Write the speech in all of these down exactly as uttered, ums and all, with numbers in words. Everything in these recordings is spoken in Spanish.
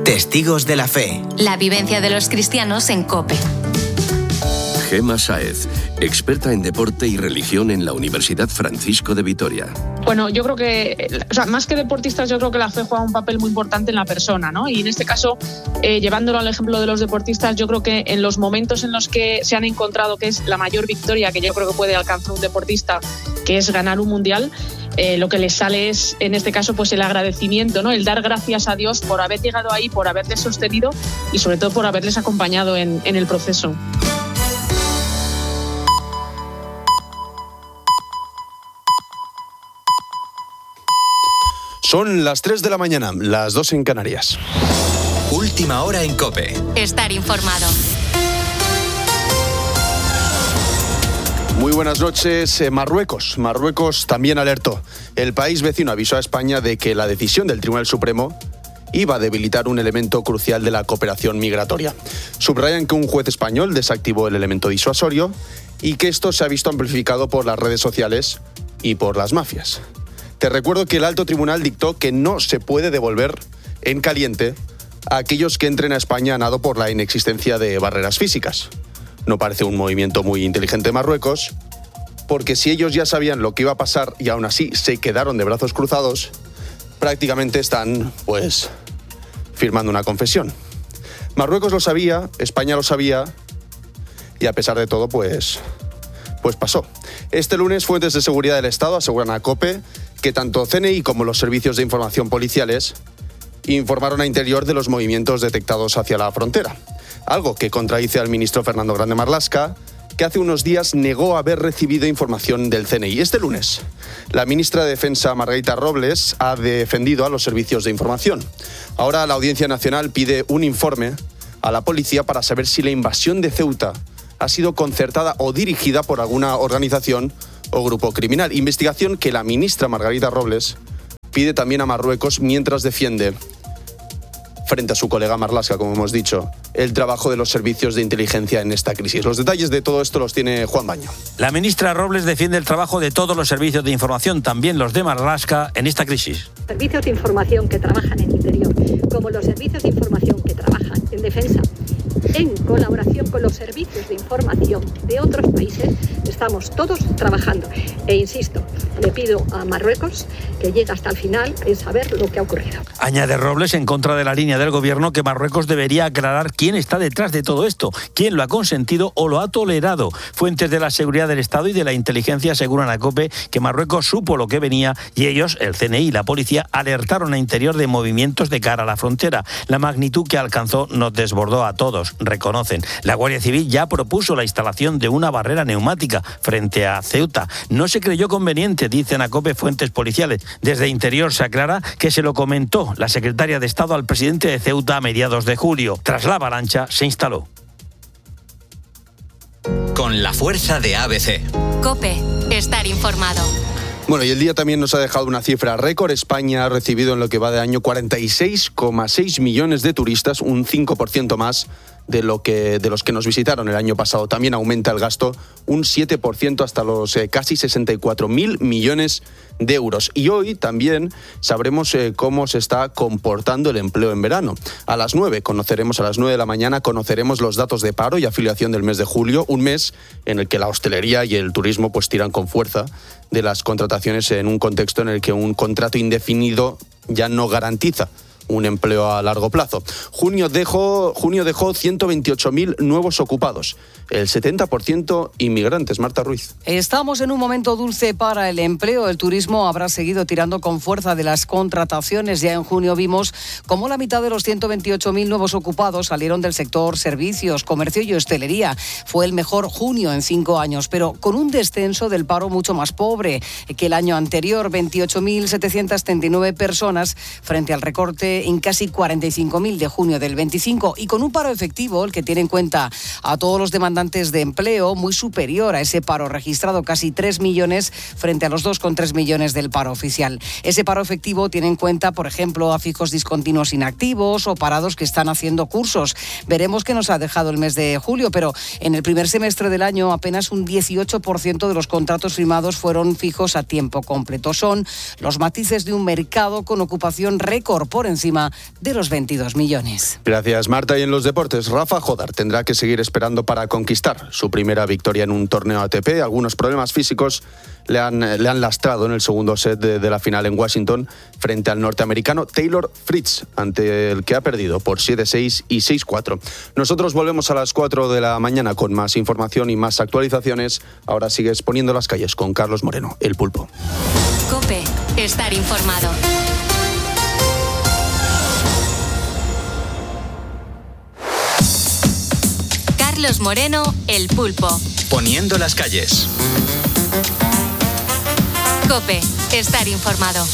Testigos de la Fe. La vivencia de los cristianos en COPE. Gema Sáez, experta en deporte y religión en la Universidad Francisco de Vitoria. Bueno, yo creo que, o sea, más que deportistas, yo creo que la fe juega un papel muy importante en la persona, ¿no? Y en este caso, eh, llevándolo al ejemplo de los deportistas, yo creo que en los momentos en los que se han encontrado que es la mayor victoria que yo creo que puede alcanzar un deportista, que es ganar un mundial, eh, lo que les sale es, en este caso, pues el agradecimiento, ¿no? El dar gracias a Dios por haber llegado ahí, por haberles sostenido y sobre todo por haberles acompañado en, en el proceso. Son las tres de la mañana, las dos en Canarias. Última hora en COPE. Estar informado. Muy buenas noches. Marruecos. Marruecos también alertó. El país vecino avisó a España de que la decisión del Tribunal Supremo iba a debilitar un elemento crucial de la cooperación migratoria. Subrayan que un juez español desactivó el elemento disuasorio y que esto se ha visto amplificado por las redes sociales y por las mafias. Te recuerdo que el alto tribunal dictó que no se puede devolver en caliente a aquellos que entren a España a nado por la inexistencia de barreras físicas. No parece un movimiento muy inteligente de Marruecos, porque si ellos ya sabían lo que iba a pasar y aún así se quedaron de brazos cruzados, prácticamente están, pues, firmando una confesión. Marruecos lo sabía, España lo sabía, y a pesar de todo, pues, pues pasó. Este lunes, fuentes de seguridad del Estado aseguran a COPE que tanto C N I como los servicios de información policiales informaron a Interior de los movimientos detectados hacia la frontera. Algo que contradice al ministro Fernando Grande Marlaska, que hace unos días negó haber recibido información del C N I. Este lunes, la ministra de Defensa, Margarita Robles, ha defendido a los servicios de información. Ahora la Audiencia Nacional pide un informe a la policía para saber si la invasión de Ceuta ha sido concertada o dirigida por alguna organización o grupo criminal. Investigación que la ministra Margarita Robles pide también a Marruecos mientras defiende, frente a su colega Marlaska, como hemos dicho, el trabajo de los servicios de inteligencia en esta crisis. Los detalles de todo esto los tiene Juan Baño. La ministra Robles defiende el trabajo de todos los servicios de información, también los de Marlaska, en esta crisis. Servicios de información que trabajan en Interior, como los servicios de información que trabajan en Defensa, en colaboración con los servicios de información de otros países, estamos todos trabajando. E insisto, le pido a Marruecos que llegue hasta el final en saber lo que ha ocurrido. Añade Robles, en contra de la línea del gobierno, que Marruecos debería aclarar quién está detrás de todo esto, quién lo ha consentido o lo ha tolerado. Fuentes de la seguridad del Estado y de la inteligencia aseguran a COPE que Marruecos supo lo que venía y ellos, el C N I y la policía, alertaron a Interior de movimientos de cara a la frontera. La magnitud que alcanzó nos desbordó a todos, reconocen. La Guardia Civil ya propuso la instalación de una barrera neumática frente a Ceuta. No se creyó conveniente, dicen a COPE fuentes policiales. Desde Interior se aclara que se lo comentó la secretaria de Estado al presidente de Ceuta a mediados de julio. Tras la avalancha se instaló. Con la fuerza de A B C. COPE. Estar informado. Bueno, y el día también nos ha dejado una cifra récord. España ha recibido en lo que va de año cuarenta y seis coma seis millones de turistas, un cinco por ciento más de lo que de los que nos visitaron el año pasado. También aumenta el gasto un siete por ciento hasta los eh, casi sesenta y cuatro mil millones de euros. Y hoy también sabremos eh, cómo se está comportando el empleo en verano. A las nueve conoceremos, a las nueve de la mañana conoceremos los datos de paro y afiliación del mes de julio, un mes en el que la hostelería y el turismo pues tiran con fuerza de las contrataciones en un contexto en el que un contrato indefinido ya no garantiza un empleo a largo plazo. Junio dejó, junio dejó ciento veintiocho mil nuevos ocupados, el setenta por ciento inmigrantes. Marta Ruiz. Estamos en un momento dulce para el empleo. El turismo habrá seguido tirando con fuerza de las contrataciones. Ya en junio vimos cómo la mitad de los ciento veintiocho mil nuevos ocupados salieron del sector servicios, comercio y hostelería. Fue el mejor junio en cinco años, pero con un descenso del paro mucho más pobre que el año anterior, veintiocho mil setecientas treinta y nueve personas frente al recorte en casi cuarenta y cinco mil de junio del veinticinco, y con un paro efectivo, el que tiene en cuenta a todos los demandantes de empleo, muy superior a ese paro registrado, casi tres millones frente a los dos coma tres millones del paro oficial. Ese paro efectivo tiene en cuenta, por ejemplo, a fijos discontinuos inactivos o parados que están haciendo cursos. Veremos qué nos ha dejado el mes de julio, pero en el primer semestre del año apenas un dieciocho por ciento de los contratos firmados fueron fijos a tiempo completo. Son los matices de un mercado con ocupación récord por encima encima de los veintidós millones. Gracias, Marta. Y en los deportes, Rafa Jodar tendrá que seguir esperando para conquistar su primera victoria en un torneo A T P. Algunos problemas físicos le han, le han lastrado en el segundo set de, de la final en Washington frente al norteamericano Taylor Fritz, ante el que ha perdido por siete seis y seis cuatro. Nosotros volvemos a las cuatro de la mañana con más información y más actualizaciones. Ahora sigues poniendo las calles con Carlos Moreno, el Pulpo. COPE, estar informado. Carlos Moreno, el Pulpo. Poniendo las calles. COPE, estar informado.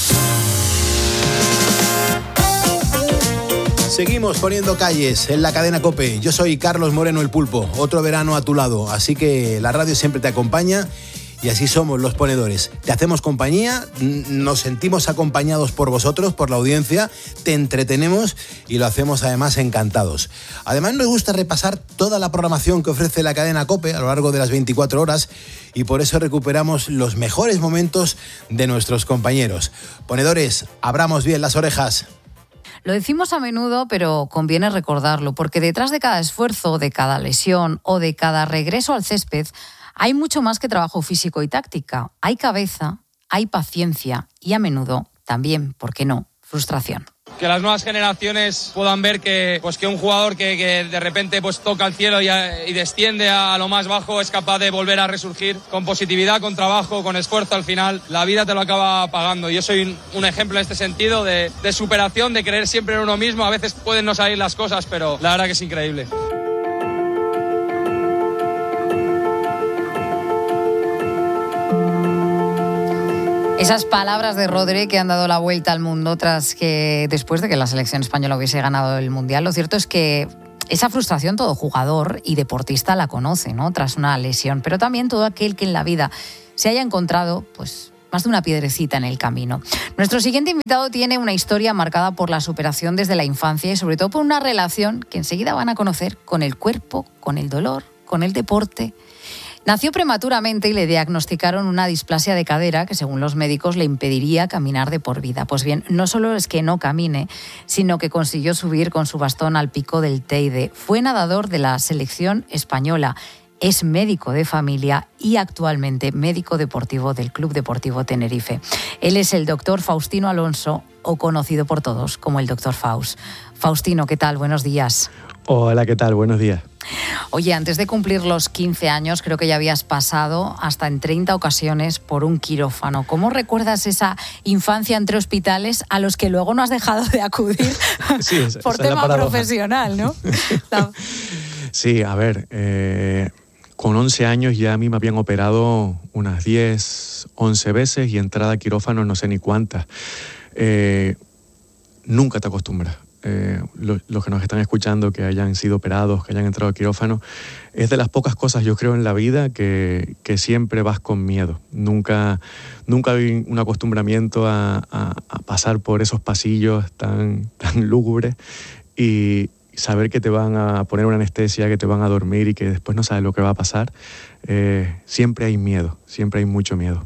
Seguimos poniendo calles en la cadena COPE. Yo soy Carlos Moreno, el Pulpo. Otro verano a tu lado. Así que la radio siempre te acompaña y así somos los ponedores. Te hacemos compañía, nos sentimos acompañados por vosotros, por la audiencia, te entretenemos y lo hacemos además encantados. Además nos gusta repasar toda la programación que ofrece la cadena COPE a lo largo de las veinticuatro horas y por eso recuperamos los mejores momentos de nuestros compañeros. Ponedores, abramos bien las orejas. Lo decimos a menudo, pero conviene recordarlo, porque detrás de cada esfuerzo, de cada lesión o de cada regreso al césped, hay mucho más que trabajo físico y táctica. Hay cabeza, hay paciencia y a menudo también, ¿por qué no?, frustración. Que las nuevas generaciones puedan ver que, pues, que un jugador que, que de repente pues, toca el cielo y, a, y desciende a lo más bajo es capaz de volver a resurgir con positividad, con trabajo, con esfuerzo. Al final la vida te lo acaba pagando. Yo soy un, un ejemplo en este sentido de, de superación, de creer siempre en uno mismo. A veces pueden no salir las cosas, pero la verdad que es increíble. Esas palabras de Rodri que han dado la vuelta al mundo tras que, después de que la selección española hubiese ganado el Mundial, lo cierto es que esa frustración todo jugador y deportista la conoce, ¿no?, tras una lesión, pero también todo aquel que en la vida se haya encontrado, pues, más de una piedrecita en el camino. Nuestro siguiente invitado tiene una historia marcada por la superación desde la infancia y sobre todo por una relación que enseguida van a conocer con el cuerpo, con el dolor, con el deporte. Nació prematuramente y le diagnosticaron una displasia de cadera que, según los médicos, le impediría caminar de por vida. Pues bien, no solo es que no camine, sino que consiguió subir con su bastón al pico del Teide. Fue nadador de la selección española, es médico de familia y actualmente médico deportivo del Club Deportivo Tenerife. Él es el doctor Faustino Alonso, o conocido por todos como el doctor Faust. Faustino, ¿qué tal? Buenos días. Hola, ¿qué tal? Buenos días. Oye, antes de cumplir los quince años, creo que ya habías pasado hasta en treinta ocasiones por un quirófano. ¿Cómo recuerdas esa infancia entre hospitales a los que luego no has dejado de acudir sí, es, por tema profesional, ¿no? La... Sí, a ver, eh, con once años ya a mí me habían operado unas diez, once veces y entrada a quirófano no sé ni cuántas. Eh, nunca te acostumbras. Eh, los, los que nos están escuchando, que hayan sido operados, que hayan entrado a quirófano, es de las pocas cosas, yo creo, en la vida que, que siempre vas con miedo. Nunca, nunca hay un acostumbramiento a, a, a pasar por esos pasillos tan, tan lúgubres y saber que te van a poner una anestesia, que te van a dormir y que después no sabes lo que va a pasar. Eh, siempre hay miedo, siempre hay mucho miedo.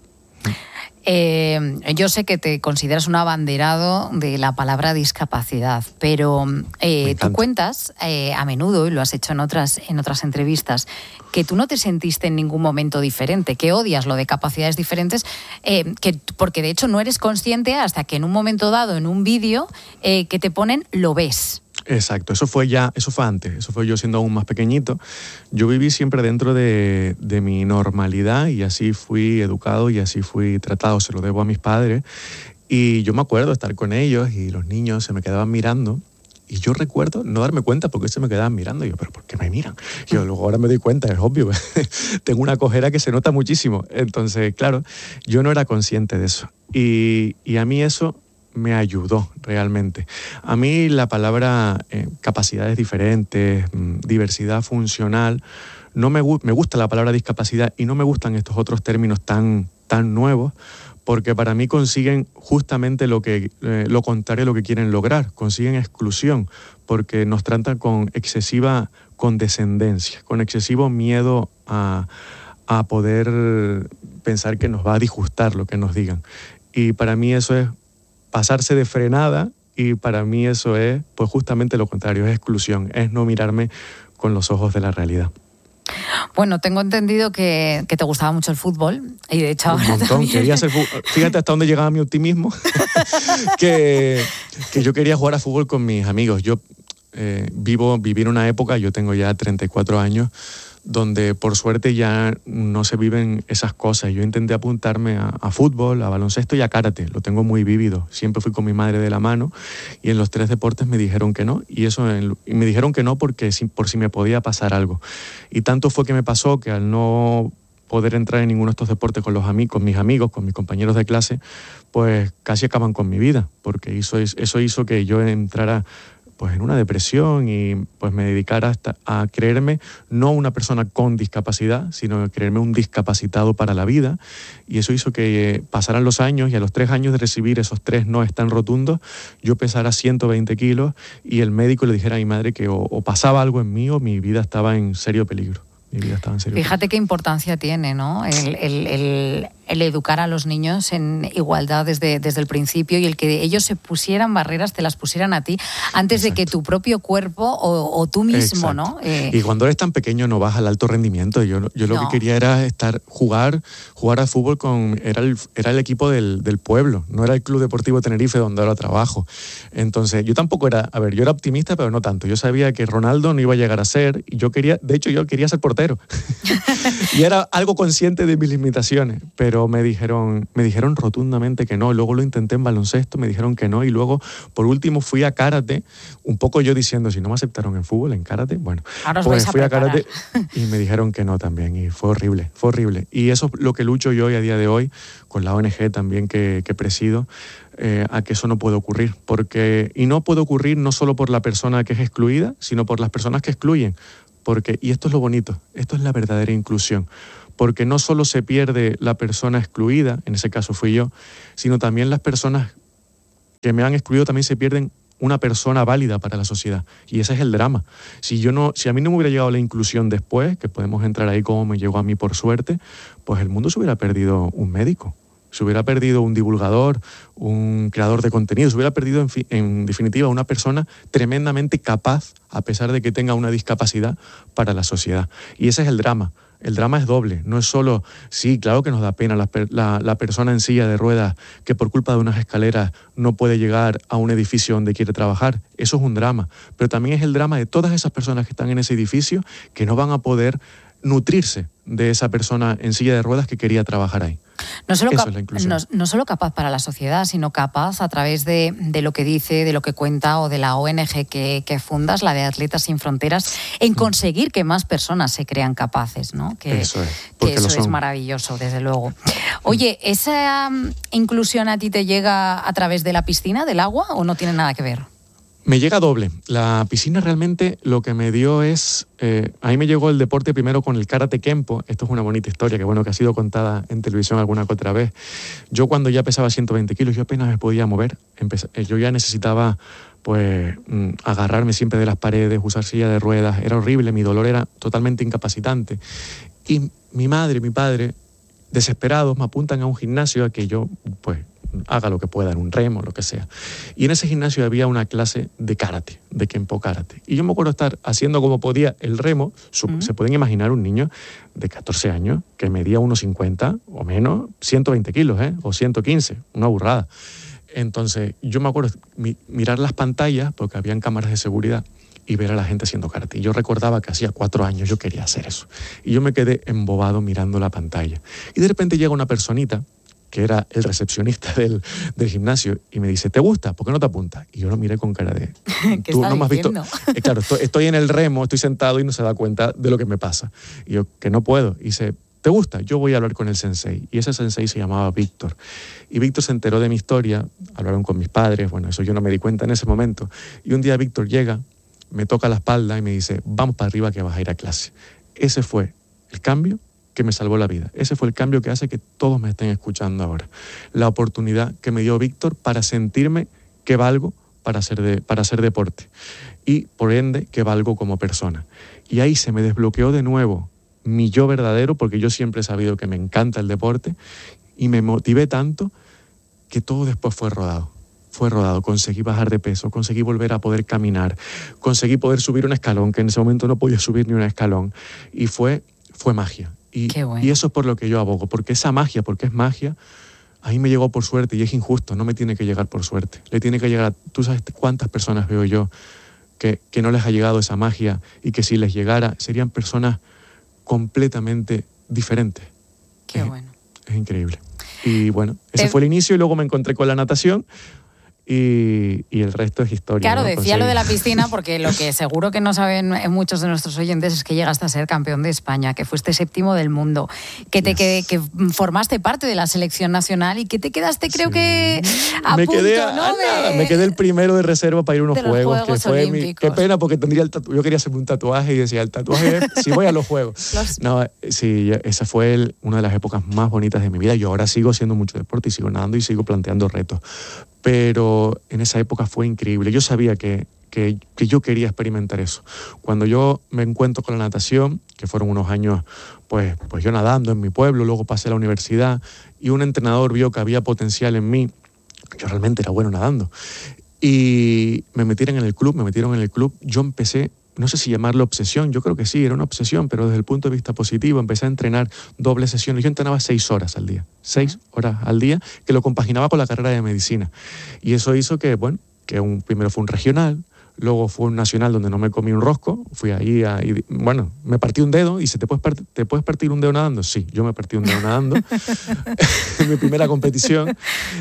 Eh, yo sé que te consideras un abanderado de la palabra discapacidad, pero eh, tú cuentas eh, a menudo, y lo has hecho en otras, en otras entrevistas, que tú no te sentiste en ningún momento diferente, que odias lo de capacidades diferentes, eh, que, porque de hecho no eres consciente hasta que en un momento dado, en un vídeo eh, que te ponen, lo ves. Exacto, eso fue ya, eso fue antes, eso fue yo siendo aún más pequeñito. Yo viví siempre dentro de, de mi normalidad y así fui educado y así fui tratado, se lo debo a mis padres. Y yo me acuerdo de estar con ellos y los niños se me quedaban mirando y yo recuerdo no darme cuenta porque se me quedaban mirando. Y yo, ¿pero por qué me miran? Y yo luego ahora me doy cuenta, es obvio, tengo una cojera que se nota muchísimo. Entonces, claro, yo no era consciente de eso. Y, y a mí eso me ayudó realmente. A mí la palabra eh, capacidades diferentes, mmm, diversidad funcional, no me, gu- me gusta la palabra discapacidad y no me gustan estos otros términos tan, tan nuevos, porque para mí consiguen justamente lo, que, eh, lo contrario a lo que quieren lograr, consiguen exclusión, porque nos tratan con excesiva condescendencia, con excesivo miedo a, a poder pensar que nos va a disgustar lo que nos digan. Y para mí eso es pasarse de frenada y para mí eso es pues justamente lo contrario, es exclusión, es no mirarme con los ojos de la realidad. Bueno, tengo entendido que, que te gustaba mucho el fútbol y de hecho ahora un montón, también. quería ser fútbol. Fíjate hasta dónde llegaba mi optimismo, que, que yo quería jugar a fútbol con mis amigos. Yo eh, vivo, viví en una época, yo tengo ya treinta y cuatro años, donde por suerte ya no se viven esas cosas. Yo intenté apuntarme a, a fútbol, a baloncesto y a karate, lo tengo muy vívido. Siempre fui con mi madre de la mano y en los tres deportes me dijeron que no, y eso en, y me dijeron que no porque por si me podía pasar algo. Y tanto fue que me pasó que al no poder entrar en ninguno de estos deportes con, los amigos, con mis amigos, con mis compañeros de clase, pues casi acaban con mi vida, porque eso, eso hizo que yo entrara pues en una depresión y pues me dedicara hasta a creerme no una persona con discapacidad, sino creerme un discapacitado para la vida, y eso hizo que pasaran los años y a los tres años de recibir esos tres no tan rotundos, yo pesara ciento veinte kilos y el médico le dijera a mi madre que o, o pasaba algo en mí o mi vida estaba en serio peligro. Mi vida estaba en serio Fíjate peligro. qué importancia tiene, ¿no? El, el, el, el educar a los niños en igualdad desde, desde el principio y el que ellos se pusieran barreras, te las pusieran a ti antes Exacto. de que tu propio cuerpo o, o tú mismo, Exacto. ¿no? Eh... Y cuando eres tan pequeño no vas al alto rendimiento. Yo, yo lo no. que quería era estar, jugar, jugar al fútbol con, era el, era el equipo del, del pueblo, no era el Club Deportivo Tenerife donde ahora trabajo. Entonces yo tampoco era, a ver, yo era optimista pero no tanto. Yo sabía que Ronaldo no iba a llegar a ser y yo quería, de hecho yo quería ser portero. Y era algo consciente de mis limitaciones, pero me dijeron, me dijeron rotundamente que no. Luego lo intenté en baloncesto, me dijeron que no, y luego por último fui a karate, un poco yo diciendo, si no me aceptaron en fútbol, en karate, bueno, pues fui a, a karate y me dijeron que no también, y fue horrible, fue horrible. Y eso es lo que lucho yo hoy a día de hoy, con la O N G también que, que presido, eh, a que eso no puede ocurrir, porque, y no puede ocurrir no solo por la persona que es excluida, sino por las personas que excluyen. Porque, y esto es lo bonito, esto es la verdadera inclusión, porque no solo se pierde la persona excluida, en ese caso fui yo, sino también las personas que me han excluido también se pierden una persona válida para la sociedad, y ese es el drama. Si yo no, si a mí no me hubiera llegado la inclusión después, que podemos entrar ahí como me llegó a mí por suerte, pues el mundo se hubiera perdido un médico, se hubiera perdido un divulgador, un creador de contenido, se hubiera perdido en, fi, en definitiva una persona tremendamente capaz, a pesar de que tenga una discapacidad, para la sociedad. Y ese es el drama. El drama es doble, no es solo, sí, claro que nos da pena la, la, la persona en silla de ruedas que por culpa de unas escaleras no puede llegar a un edificio donde quiere trabajar, eso es un drama, pero también es el drama de todas esas personas que están en ese edificio que no van a poder nutrirse de esa persona en silla de ruedas que quería trabajar ahí. No solo, cap- no, no solo capaz para la sociedad, sino capaz a través de, de lo que dice, de lo que cuenta o de la O N G que, que fundas, la de Atletas Sin Fronteras, en conseguir que más personas se crean capaces, ¿no? Que eso es, que eso es maravilloso, desde luego. Oye, ¿esa um, inclusión a ti te llega a través de la piscina, del agua, o no tiene nada que ver? Me llega doble. La piscina realmente lo que me dio es... Eh, a mí me llegó el deporte primero con el karate kempo. Esto es una bonita historia que, bueno, que ha sido contada en televisión alguna que otra vez. Yo cuando ya pesaba ciento veinte kilos, yo apenas me podía mover. Empecé, yo ya necesitaba pues agarrarme siempre de las paredes, usar silla de ruedas. Era horrible, mi dolor era totalmente incapacitante. Y mi madre y mi padre, desesperados, me apuntan a un gimnasio a que yo, pues... haga lo que pueda, en un remo, lo que sea. Y en ese gimnasio había una clase de karate, de kempo karate. Y yo me acuerdo estar haciendo como podía el remo. Mm. Se pueden imaginar un niño de catorce años que medía uno cincuenta o menos, ciento veinte kilos, ¿eh? O ciento quince, una burrada. Entonces yo me acuerdo mi, mirar las pantallas, porque habían cámaras de seguridad, y ver a la gente haciendo karate. Y yo recordaba que hacía cuatro años yo quería hacer eso. Y yo me quedé embobado mirando la pantalla. Y de repente llega una personita que era el recepcionista del, del gimnasio, y me dice, ¿te gusta? ¿Por qué no te apuntas? Y yo lo miré con cara de... ¿Qué ¿Tú está no me has visto? diciendo? Eh, claro, estoy, estoy en el remo, estoy sentado y no se da cuenta de lo que me pasa. Y yo, que no puedo. Y dice, ¿te gusta? Yo voy a hablar con el sensei. Y ese sensei se llamaba Víctor. Y Víctor se enteró de mi historia, hablaron con mis padres, bueno, eso yo no me di cuenta en ese momento. Y un día Víctor llega, me toca la espalda y me dice, vamos para arriba que vas a ir a clase. Ese fue el cambio que me salvó la vida. Ese fue el cambio que hace que todos me estén escuchando ahora. La oportunidad que me dio Víctor para sentirme que valgo para hacer, de, para hacer deporte. Y, por ende, que valgo como persona. Y ahí se me desbloqueó de nuevo mi yo verdadero, porque yo siempre he sabido que me encanta el deporte, y me motivé tanto que todo después fue rodado. fue rodado. Conseguí bajar de peso, conseguí volver a poder caminar, conseguí poder subir un escalón, que en ese momento no podía subir ni un escalón. Y fue, fue magia. Y, bueno. y eso es por lo que yo abogo, porque esa magia, porque es magia, a mí me llegó por suerte y es injusto, no me tiene que llegar por suerte. Le tiene que llegar a... ¿Tú sabes cuántas personas veo yo que, que no les ha llegado esa magia y que si les llegara serían personas completamente diferentes? Qué es, bueno. Es increíble. Y bueno, ese Te... fue el inicio y luego me encontré con la natación. Y, y el resto es historia. Claro, ¿no? decía Conseguí. lo de la piscina porque lo que seguro que no saben muchos de nuestros oyentes es que llegaste a ser campeón de España, que fuiste séptimo del mundo, que te yes. que, que formaste parte de la selección nacional y que te quedaste, creo sí. que a me punto, quedé a, ¿no? a de... me quedé el primero de reserva para ir a unos de los juegos, Juegos que fue mi, qué pena porque tendría el tatu, yo quería hacerme un tatuaje y decía, el tatuaje es si voy a los juegos. Los... No, sí, esa fue el, una de las épocas más bonitas de mi vida. Yo ahora sigo haciendo mucho deporte y sigo nadando y sigo planteando retos. Pero en esa época fue increíble. Yo sabía que, que, que yo quería experimentar eso. Cuando yo me encuentro con la natación, que fueron unos años, pues, pues yo nadando en mi pueblo, luego pasé a la universidad y un entrenador vio que había potencial en mí. Yo realmente era bueno nadando. Y me metieron en el club, me metieron en el club. Yo empecé, no sé si llamarlo obsesión, yo creo que sí, era una obsesión, pero desde el punto de vista positivo empecé a entrenar doble sesiones. Yo entrenaba seis horas al día, seis horas al día, que lo compaginaba con la carrera de medicina. Y eso hizo que, bueno, que un, primero fue un regional, luego fue un nacional donde no me comí un rosco, fui ahí, a, y, bueno, me partí un dedo, y ¿se te puedes, part- ¿te puedes partir un dedo nadando? Sí, yo me partí un dedo nadando, en mi primera competición.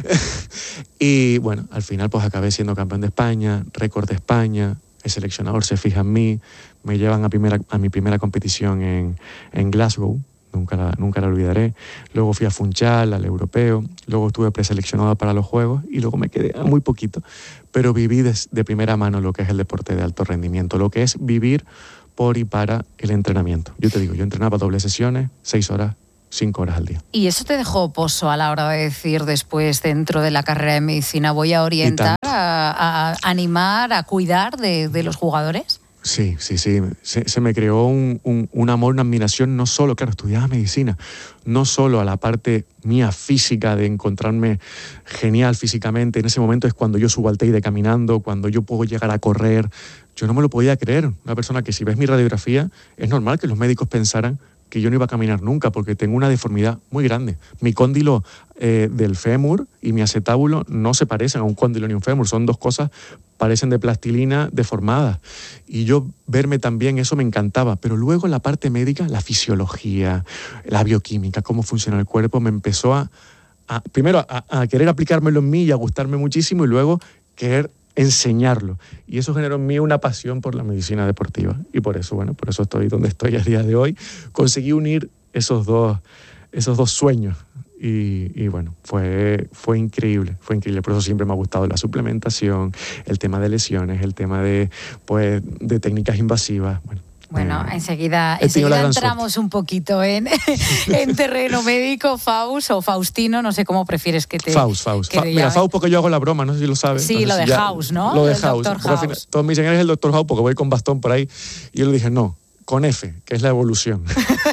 Y bueno, al final pues acabé siendo campeón de España, récord de España. El seleccionador se fija en mí, me llevan a, primera, a mi primera competición en, en Glasgow, nunca la, nunca la olvidaré. Luego fui a Funchal, al europeo, luego estuve preseleccionado para los Juegos y luego me quedé a muy poquito. Pero viví de, de primera mano lo que es el deporte de alto rendimiento, lo que es vivir por y para el entrenamiento. Yo te digo, yo entrenaba dobles sesiones, seis horas, cinco horas al día. ¿Y eso te dejó pozo a la hora de decir después, dentro de la carrera de medicina, voy a orientar, a, a animar, a cuidar de, de los jugadores? Sí, sí, sí. Se, se me creó un, un, un amor, una admiración, no solo, claro, estudiaba medicina, no solo a la parte mía física de encontrarme genial físicamente. En ese momento es cuando yo subo al Teide caminando, cuando yo puedo llegar a correr. Yo no me lo podía creer. Una persona que, si ves mi radiografía, es normal que los médicos pensaran que yo no iba a caminar nunca, porque tengo una deformidad muy grande. Mi cóndilo eh, del fémur y mi acetábulo no se parecen a un cóndilo ni un fémur, son dos cosas, parecen de plastilina deformadas. Y yo verme también, eso me encantaba. Pero luego la parte médica, la fisiología, la bioquímica, cómo funciona el cuerpo, me empezó a, a primero, a, a querer aplicármelo en mí y a gustarme muchísimo, y luego querer enseñarlo. Y eso generó en mí una pasión por la medicina deportiva. Y por eso, bueno, por eso estoy donde estoy a día de hoy. Conseguí unir esos dos, esos dos sueños. Y, y bueno, fue, fue increíble, fue increíble. Por eso siempre me ha gustado la suplementación, el tema de lesiones, el tema de, pues, de técnicas invasivas. Bueno, Bueno, enseguida, enseguida entramos un poquito en, en terreno médico. Faust o Faustino, no sé cómo prefieres que te Faust, Faust. que Fa- Mira, Faust porque yo hago la broma, no sé si lo sabes. Sí, no sé lo si de ya, House, ¿no? Lo de El House. doctor Al final, todos me dicen, eres el doctor House porque voy con bastón por ahí. Y yo le dije, no, con F, que es la evolución.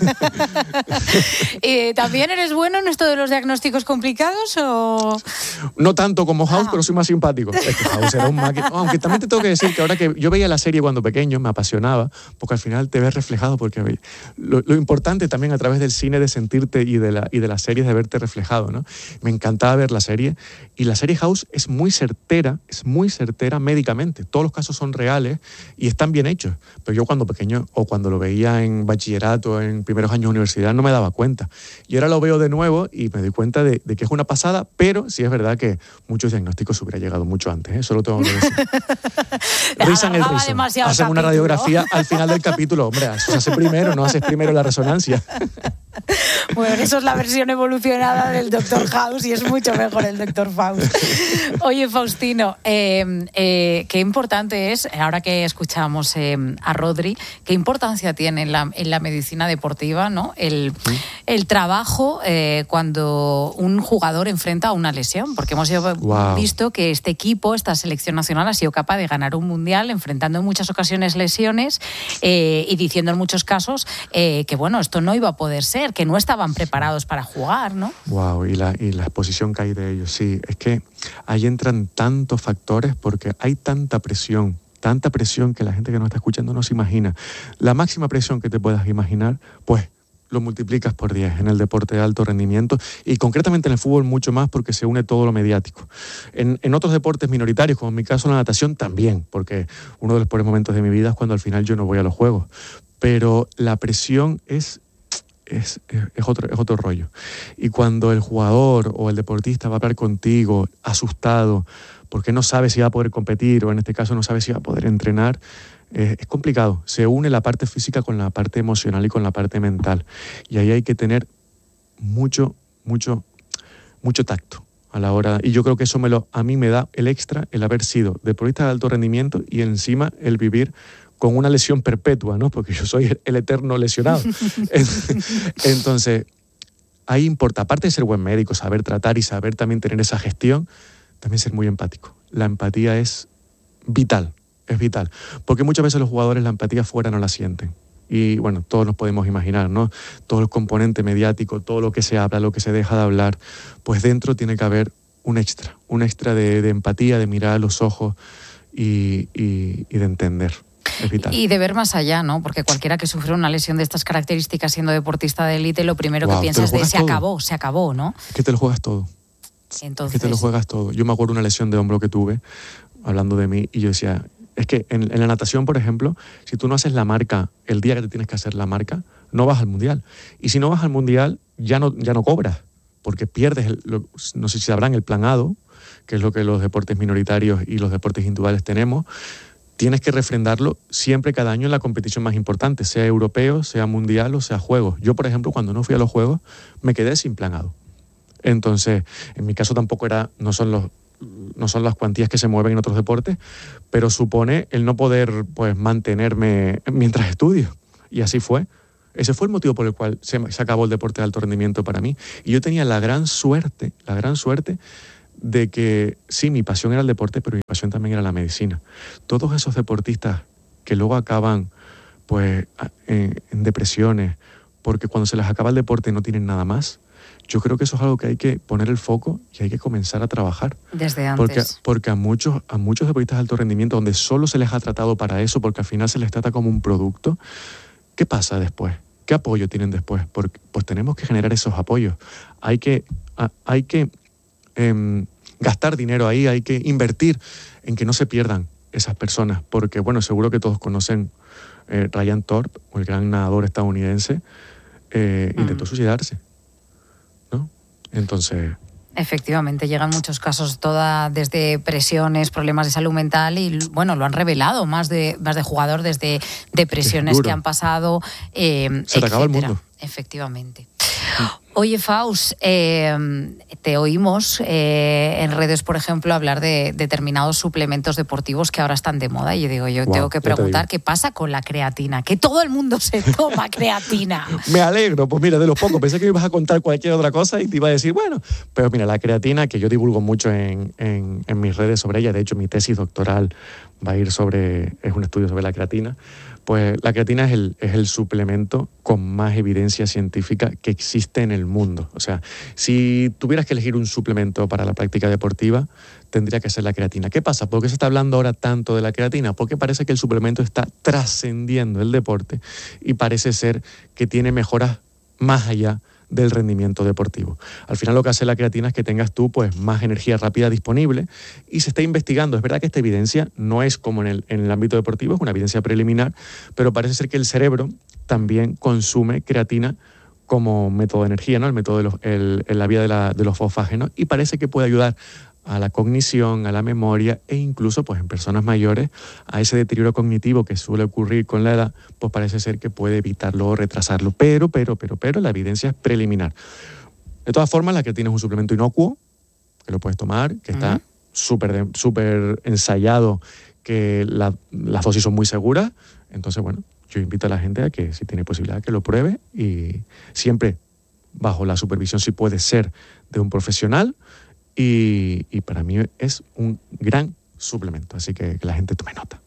¿Y también eres bueno en esto de los diagnósticos complicados o...? No tanto como House, Ah. pero soy más simpático. Es que House era un máquina. Aunque también te tengo que decir que ahora que yo veía la serie cuando pequeño, me apasionaba, porque al final te ves reflejado, porque lo, lo importante también a través del cine de sentirte y de, la, y de las series de verte reflejado, ¿no? Me encantaba ver la serie, y la serie House es muy certera, es muy certera médicamente. Todos los casos son reales y están bien hechos. Pero yo cuando pequeño, o cuando lo veía en bachillerato, en primeros años de universidad, no me daba cuenta. Y ahora lo veo de nuevo y me doy cuenta de, de que es una pasada, pero sí es verdad que muchos diagnósticos se hubiera llegado mucho antes, ¿eh? Eso lo tengo que decir. Rizan el rizo. Hacen una radiografía al final del capítulo. Hombre, eso se hace primero, no haces primero la resonancia. Bueno, eso es la versión evolucionada del doctor House y es mucho mejor el doctor Faust. Oye, Faustino, eh, eh, qué importante es, ahora que escuchamos eh, a Rodri, qué importancia tiene en la, en la medicina deportiva, ¿no? El, el trabajo eh, cuando un jugador enfrenta una lesión, porque hemos wow. visto que este equipo, esta selección nacional, ha sido capaz de ganar un mundial enfrentando en muchas ocasiones lesiones eh, y diciendo en muchos casos eh, que, bueno, esto no iba a poder ser, que que no estaban preparados para jugar, ¿no? Wow, y la, y la exposición que hay de ellos, sí. Es que ahí entran tantos factores porque hay tanta presión, tanta presión que la gente que nos está escuchando no se imagina. La máxima presión que te puedas imaginar, pues lo multiplicas por diez en el deporte de alto rendimiento y concretamente en el fútbol mucho más porque se une todo lo mediático. En, en otros deportes minoritarios, como en mi caso la natación, también, porque uno de los peores momentos de mi vida es cuando al final yo no voy a los juegos. Pero la presión es, es, es, otro, es otro rollo. Y cuando el jugador o el deportista va a hablar contigo asustado porque no sabe si va a poder competir o en este caso no sabe si va a poder entrenar, eh, es complicado. Se une la parte física con la parte emocional y con la parte mental. Y ahí hay que tener mucho, mucho, mucho tacto a la hora. Y yo creo que eso me lo, a mí me da el extra el haber sido deportista de alto rendimiento y encima el vivir con una lesión perpetua, ¿no? Porque yo soy el, el eterno lesionado. Entonces, ahí importa, aparte de ser buen médico, saber tratar y saber también tener esa gestión, también ser muy empático. La empatía es vital, es vital. Porque muchas veces los jugadores la empatía fuera no la sienten. Y bueno, todos nos podemos imaginar, ¿no? Todo el componente mediático, todo lo que se habla, lo que se deja de hablar, pues dentro tiene que haber un extra, un extra de, de empatía, de mirar a los ojos y, y, y de entender. Es vital. Y de ver más allá, ¿no? Porque cualquiera que sufre una lesión de estas características siendo deportista de élite, lo primero wow, que piensa es de se todo. acabó, se acabó, ¿no? Es que te lo juegas todo. Entonces... Es que te lo juegas todo. Yo me acuerdo una lesión de hombro que tuve, hablando de mí, y yo decía, es que en, en la natación, por ejemplo, si tú no haces la marca el día que te tienes que hacer la marca, no vas al mundial. Y si no vas al mundial, ya no, ya no cobras, porque pierdes, el, lo, no sé si sabrán, el plan A D O, que es lo que los deportes minoritarios y los deportes individuales tenemos. Tienes que refrendarlo siempre, cada año en la competición más importante, sea europeo, sea mundial o sea juegos. Yo, por ejemplo, cuando no fui a los juegos, me quedé sin plan A D O. Entonces, en mi caso tampoco era, no son los, no son las cuantías que se mueven en otros deportes, pero supone el no poder pues mantenerme mientras estudio. Y así fue. Ese fue el motivo por el cual se, se acabó el deporte de alto rendimiento para mí. Y yo tenía la gran suerte, la gran suerte de que sí, mi pasión era el deporte, pero mi pasión también era la medicina. Todos esos deportistas que luego acaban pues en, en depresiones, porque cuando se les acaba el deporte no tienen nada más, yo creo que eso es algo que hay que poner el foco y hay que comenzar a trabajar. Desde antes. Porque, porque a, muchos, a muchos deportistas de alto rendimiento, donde solo se les ha tratado para eso, porque al final se les trata como un producto, ¿qué pasa después? ¿Qué apoyo tienen después? Porque, pues tenemos que generar esos apoyos. Hay que... A, hay que Eh, gastar dinero ahí, hay que invertir en que no se pierdan esas personas, porque bueno, seguro que todos conocen eh, Ryan Thorpe, el gran nadador estadounidense, eh, mm. intentó suicidarse, ¿no? Entonces... Efectivamente, llegan muchos casos, toda desde presiones, problemas de salud mental y bueno, lo han revelado más de, más de jugador desde depresiones que han pasado, eh, se te acaba el mundo. Efectivamente. Oye, Faust, eh, te oímos eh, en redes, por ejemplo, hablar de determinados suplementos deportivos que ahora están de moda. Y yo digo, yo wow, tengo que preguntar qué pasa con la creatina, que todo el mundo se toma creatina. Me alegro, pues mira, de los pocos. Pensé que me ibas a contar cualquier otra cosa y te iba a decir, bueno, pero mira, la creatina, que yo divulgo mucho en, en, en mis redes sobre ella, de hecho mi tesis doctoral va a ir sobre, es un estudio sobre la creatina. Pues la creatina es el, es el suplemento con más evidencia científica que existe en el mundo. O sea, si tuvieras que elegir un suplemento para la práctica deportiva, tendría que ser la creatina. ¿Qué pasa? ¿Por qué se está hablando ahora tanto de la creatina? Porque parece que el suplemento está trascendiendo el deporte y parece ser que tiene mejoras más allá del rendimiento deportivo. Al final lo que hace la creatina es que tengas tú pues más energía rápida disponible y se está investigando. Es verdad que esta evidencia no es como en el, en el ámbito deportivo, es una evidencia preliminar, pero parece ser que el cerebro también consume creatina como método de energía, ¿no? El método de los, el, en la vía de, la, de los fosfágenos, y parece que puede ayudar a la cognición, a la memoria e incluso pues en personas mayores a ese deterioro cognitivo que suele ocurrir con la edad, pues parece ser que puede evitarlo o retrasarlo. Pero, pero, pero, pero la evidencia es preliminar. De todas formas, la creatina es un suplemento inocuo, que lo puedes tomar, que está uh-huh. súper súper ensayado, que la, las dosis son muy seguras. Entonces, bueno, yo invito a la gente a que si tiene posibilidad que lo pruebe y siempre bajo la supervisión, si puede ser, de un profesional. Y, y para mí es un gran suplemento, así que que la gente tome nota.